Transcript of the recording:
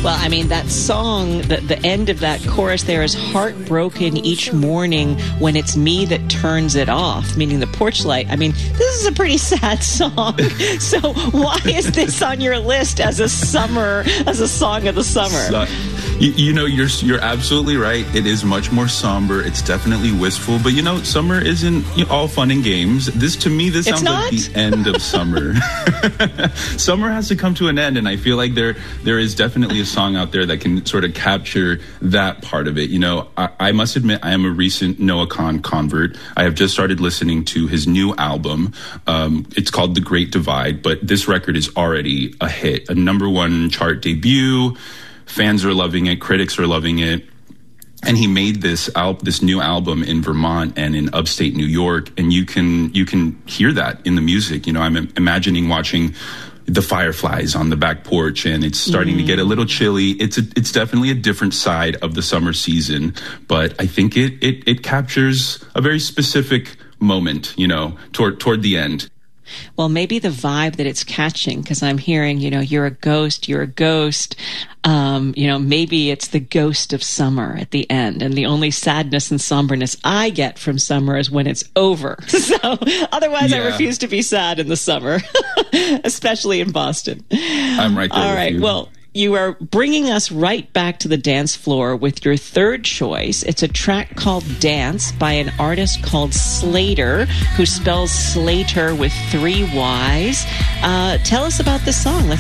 Well, I mean, that song, the end of that chorus there is heartbroken each morning when it's me that turns it off, meaning the porch light. I mean, this is a pretty sad song. So why is this on your list as a song of the summer? You know, you're absolutely right. It is much more somber. It's definitely wistful. But, you know, summer isn't all fun and games. This sounds like the end of summer. Summer has to come to an end, and I feel like there is definitely a song out there that can sort of capture that part of it. You know, I must admit I am a recent Noah Kahan convert. I have just started listening to his new album. It's called The Great Divide, but this record is already a hit, a #1 chart debut. Fans are loving it. Critics are loving it. And he made this new album in Vermont and in upstate New York. And you can hear that in the music. You know, I'm imagining watching the fireflies on the back porch, and it's starting to get a little chilly. It's definitely a different side of the summer season, but I think it captures a very specific moment, you know, toward the end. Well, maybe the vibe that it's catching, because I'm hearing, you know, you're a ghost. You know, maybe it's the ghost of summer at the end, and the only sadness and somberness I get from summer is when it's over. So otherwise, I refuse to be sad in the summer, especially in Boston. I'm right there. All right. With you. Well, you are bringing us right back to the dance floor with your third choice. It's a track called Dance by an artist called Slater, who spells Slater with 3 Ys. Tell us about this song. Let's